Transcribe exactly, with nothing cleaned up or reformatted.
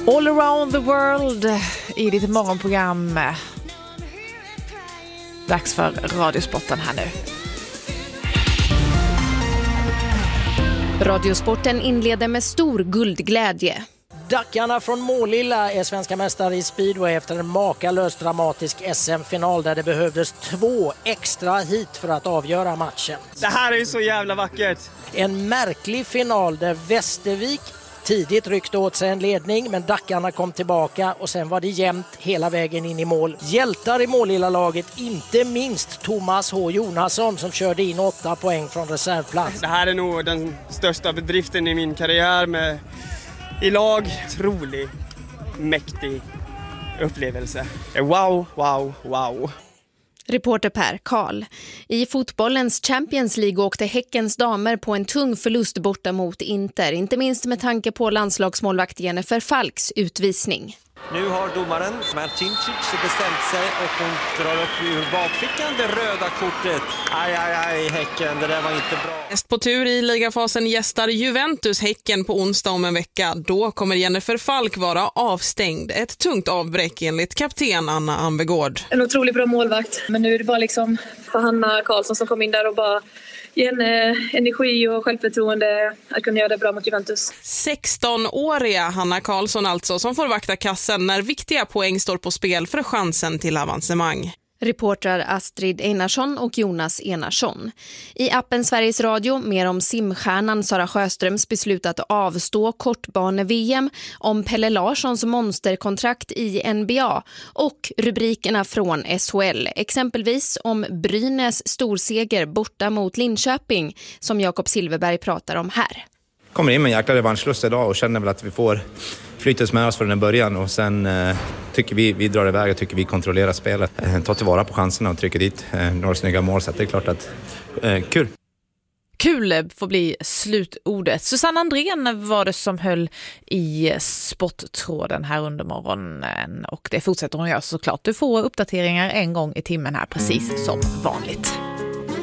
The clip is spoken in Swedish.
All around the world i ditt morgonprogram. Dags för Radiosporten här nu. Radiosporten inleder med stor guldglädje. Dackarna från Målilla är svenska mästare i speedway efter en makalös dramatisk S M-final där det behövdes två extra hit för att avgöra matchen. Det här är ju så jävla vackert. En märklig final där Västervik tidigt ryckte åt sig en ledning, men Dackarna kom tillbaka och sen var det jämnt hela vägen in i mål. Hjältar i Målilla-laget, inte minst Thomas H. Jonasson som körde in åtta poäng från reservplats. Det här är nog den största bedriften i min karriär med i lag. Trolig, mäktig upplevelse. Wow, wow, wow. Reporter Per Karl. I fotbollens Champions League åkte Häckens damer på en tung förlust borta mot Inter. Inte minst med tanke på landslagsmålvakt Jennifer Falks utvisning. Nu har domaren Martincic bestämt sig och hon drar upp ur bakfickan det röda kortet. Aj, aj, aj, Häcken, det där var inte bra. Näst på tur i ligafasen gästar Juventus Häcken på onsdag om en vecka. Då kommer Jennifer Falk vara avstängd. Ett tungt avbräck enligt kapten Anna Ambegård. En otroligt bra målvakt, men nu är det bara liksom för Hanna Karlsson som kom in där och bara ge en energi och självförtroende att kunna göra det bra mot Juventus. sexton-åriga Hanna Karlsson alltså, som får vakta kassen när viktiga poäng står på spel för chansen till avancemang. Reportrar Astrid Einarsson och Jonas Enarsson. I appen Sveriges Radio mer om simstjärnan Sara Sjöströms beslut att avstå kortbane-V M, om Pelle Larssons monsterkontrakt i N B A och rubrikerna från S H L. Exempelvis om Brynäs storseger borta mot Linköping som Jakob Silverberg pratar om här. Kommer in med en jäkla revanschlust idag och känner väl att vi får flyttas med oss från den början och sen eh, tycker vi vi drar iväg och tycker vi kontrollerar spelet. Eh, tar tillvara på chanserna och trycker dit eh, några snygga mål, så det är klart att eh, kul. Kul får bli slutordet. Susanne Andrén var det som höll i sporttråden här under morgonen och det fortsätter hon göra såklart. Du får uppdateringar en gång i timmen här precis som vanligt.